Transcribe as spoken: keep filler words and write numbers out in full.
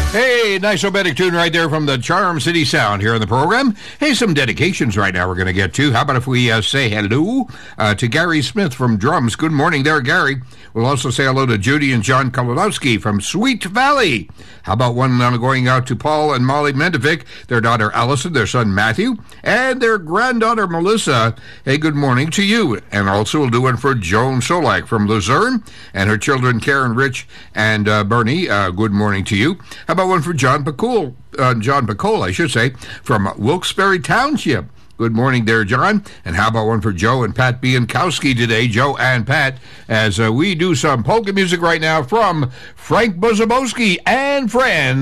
Hey, nice obetic tune right there from the Charm City Sound here in the program. Hey, some dedications right now we're going to get to. How about if we uh, say hello uh, to Gary Smith from Drums. Good morning there, Gary. We'll also say hello to Judy and John Kolodowski from Sweet Valley. How about one uh, going out to Paul and Molly Mendevic, their daughter Allison, their son Matthew, and their granddaughter Melissa. Hey, good morning to you. And also we'll do one for Joan Solak from Luzerne and her children Karen, Rich, and uh, Bernie. Uh, good morning to you. How about one for John Bacall, uh, John Bacall, I should say, from Wilkes-Barre Township. Good morning there, John. And how about one for Joe and Pat Biankowski today, Joe and Pat, as uh, we do some polka music right now from Frank Bozabowski and friends.